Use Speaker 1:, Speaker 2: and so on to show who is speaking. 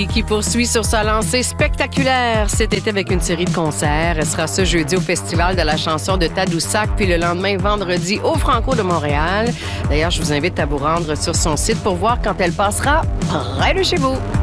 Speaker 1: Qui poursuit sur sa lancée spectaculaire cet été avec une série de concerts. Elle sera ce jeudi au Festival de la chanson de Tadoussac, puis le lendemain, vendredi, au Franco de Montréal. D'ailleurs, je vous invite à vous rendre sur son site pour voir quand elle passera près de chez vous.